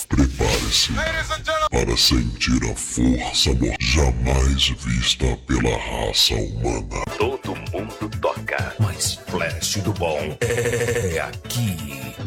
Prepare-se para sentir a força jamais vista pela raça humana. Todo mundo toca, mas Flash do bom é aqui.